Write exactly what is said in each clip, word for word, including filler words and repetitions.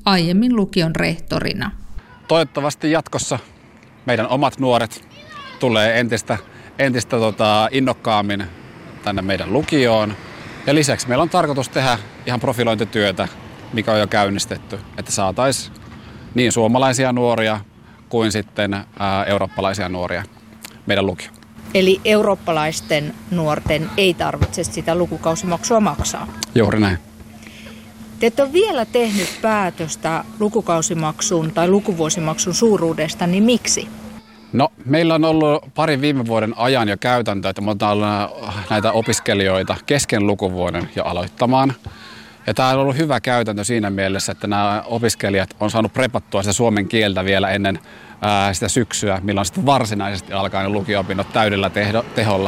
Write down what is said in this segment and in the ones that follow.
aiemmin lukion rehtorina. Toivottavasti jatkossa meidän omat nuoret tulee entistä, entistä tota, innokkaammin tänne meidän lukioon. Ja lisäksi meillä on tarkoitus tehdä ihan profilointityötä, mikä on jo käynnistetty, että saataisiin niin suomalaisia nuoria kuin sitten ää, eurooppalaisia nuoria meidän lukioon. Eli eurooppalaisten nuorten ei tarvitse sitä lukukausimaksua maksaa? Juuri näin. Te ette ole vielä tehnyt päätöstä lukukausimaksun tai lukuvuosimaksun suuruudesta, niin miksi? No, meillä on ollut parin viime vuoden ajan jo käytäntö, että me otetaan näitä opiskelijoita kesken lukuvuoden jo aloittamaan. Ja tämä on ollut hyvä käytäntö siinä mielessä, että nämä opiskelijat on saanut prepattua sitä suomen kieltä vielä ennen ää, sitä syksyä, milloin sitten varsinaisesti alkaa ne lukio-opinnot täydellä tehdo, teholla.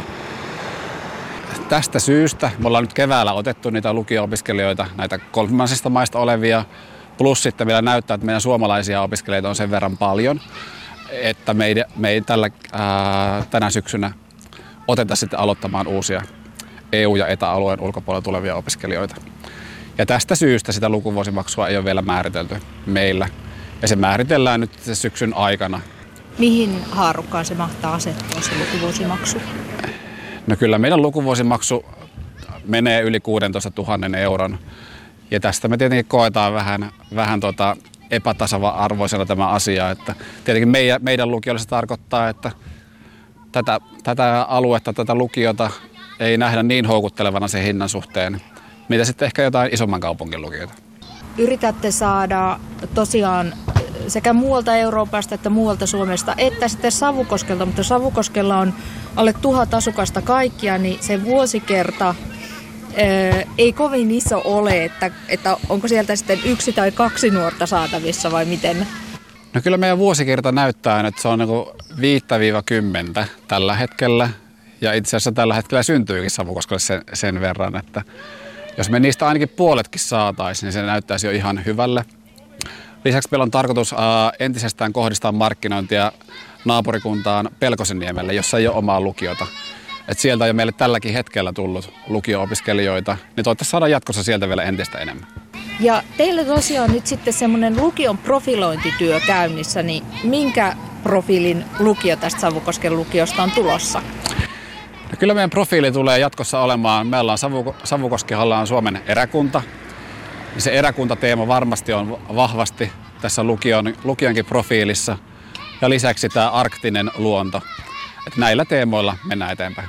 Tästä syystä me ollaan nyt keväällä otettu niitä lukio-opiskelijoita, näitä kolmansista maista olevia, plus sitten vielä näyttää, että meidän suomalaisia opiskelijoita on sen verran paljon, että me ei, me ei tällä, ää, tänä syksynä oteta sitten aloittamaan uusia E U- ja E T A-alueen ulkopuolella tulevia opiskelijoita. Ja tästä syystä sitä lukuvuosimaksua ei ole vielä määritelty meillä. Ja se määritellään nyt syksyn aikana. Mihin haarukkaan se mahtaa asettua se lukuvuosimaksu? No kyllä meidän lukuvuosimaksu menee yli kuusitoista tuhatta euron. Ja tästä me tietenkin koetaan vähän, vähän tota epätasa-arvoisena tämä asia. Että tietenkin meidän, meidän lukiolle se tarkoittaa, että tätä, tätä aluetta, tätä lukiota ei nähdä niin houkuttelevana sen hinnan suhteen, mitä sitten ehkä jotain isomman kaupungin lukioita. Yritätte saada tosiaan sekä muualta Euroopasta että muualta Suomesta, että sitten Savukoskelta, mutta Savukoskella on alle tuhat asukasta kaikkia, niin se vuosikerta ää, ei kovin iso ole, että, että onko sieltä sitten yksi tai kaksi nuorta saatavissa vai miten? No kyllä meidän vuosikerta näyttää, että se on niin viittä kymmentä tällä hetkellä, ja itse asiassa tällä hetkellä syntyykin Savukoskelle sen, sen verran, että jos me niistä ainakin puoletkin saataisiin, niin se näyttäisi jo ihan hyvälle. Lisäksi meillä on tarkoitus ää, entisestään kohdistaa markkinointia naapurikuntaan Pelkosenniemelle, jossa ei ole omaa lukiota. Et sieltä on jo meille tälläkin hetkellä tullut lukio-opiskelijoita, niin toivottavasti saadaan jatkossa sieltä vielä entistä enemmän. Ja teillä tosiaan nyt sitten semmoinen lukion profilointityö käynnissä, niin minkä profiilin lukio tästä Savukosken lukiosta on tulossa? No kyllä meidän profiili tulee jatkossa olemaan, meillä on Savu, Savukoskihalla on Suomen eräkunta. Se eräkuntateema varmasti on vahvasti tässä lukion, lukionkin profiilissa. Ja lisäksi tämä arktinen luonto. Että näillä teemoilla mennään eteenpäin.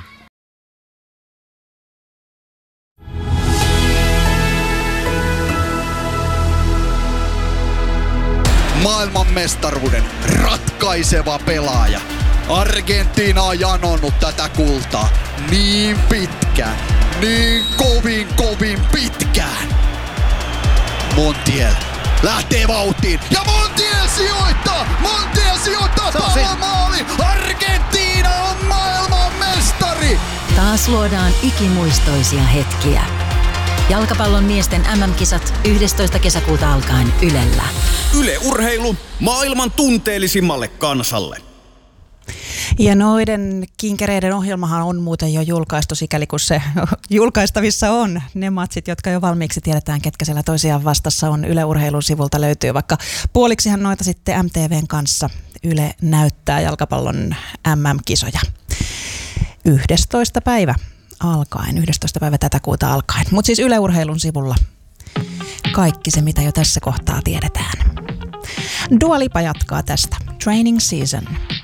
Maailmanmestaruuden ratkaiseva pelaaja. Argentiina on janonnut tätä kultaa niin pitkään, niin kovin kovin pitkään. Montiel lähtee vauhtiin ja Montiel sijoittaa! Montiel sijoittaa palomaali! Argentiina on maailmanmestari! Taas luodaan ikimuistoisia hetkiä. Jalkapallon miesten M M-kisat yhdestoista kesäkuuta alkaen Ylellä. Yle Urheilu maailman tunteellisimmalle kansalle. Ja noiden kinkereiden ohjelmahan on muuten jo julkaistu, sikäli kun se julkaistavissa on. Ne matsit, jotka jo valmiiksi tiedetään, ketkä siellä toisiaan vastassa on. Yle Urheilun sivulta löytyy, vaikka puoliksihan noita sitten M T V:n kanssa Yle näyttää jalkapallon M M-kisoja. yhdestoista päivä alkaen, yhdestoista päivä tätä kuuta alkaen. Mutta siis Yle Urheilun sivulla kaikki se, mitä jo tässä kohtaa tiedetään. Dua Lipa jatkaa tästä. Training Season.